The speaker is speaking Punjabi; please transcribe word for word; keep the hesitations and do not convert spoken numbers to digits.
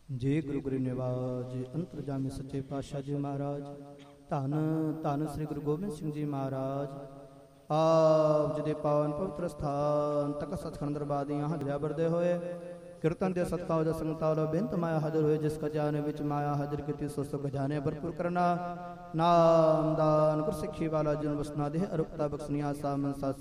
ਜੇ ਗੁਰੂ ਗੁਰੂ ਨਿਵਾਜ ਅੰਤਰਜਾਮੀ ਸੱਚੇ ਪਾਤਸ਼ਾਹ ਜੀ ਮਹਾਰਾਜ ਧੰਨ ਧੰਨ ਸ੍ਰੀ ਗੁਰੂ ਗੋਬਿੰਦ ਸਿੰਘ ਜੀ ਮਹਾਰਾਜ ਆਪ ਜੀ ਦੇ ਪਾਵਨ ਪਵਿੱਤਰ ਸਥਾਨ ਤੱਕ ਸਤਖੰਡ ਦਰਬਾਰ ਦੀਆਂ ਹਾਜ਼ਰੀਆਂ ਭਰਦੇ ਹੋਏ ਕੀਰਤਨ ਦੇ ਸਤਕਾਲ ਦਾ ਸੰਗਤਾਂ ਵੱਲੋਂ ਬੇਨਤ ਮਾਇਆ ਹਾਜ਼ਰ ਹੋਏ ਜਿਸ ਖਜ਼ਾਨੇ ਵਿੱਚ ਮਾਇਆ ਹਾਜ਼ਰ ਕੀਤੀ ਸੋ ਸੋ ਖਜ਼ਾਨੇ ਭਰਪੂਰ ਕਰਨਾ ਨਾਮਦਾਨ ਗੁਰਸਿੱਖੀ ਵਾਲਾ ਜਨ ਵਸਨਾ ਦੇ ਅਰੁਪਤਾ ਬਖਸ਼ਨੀਆਂ ਸਾਮਨ ਸਾਸੀ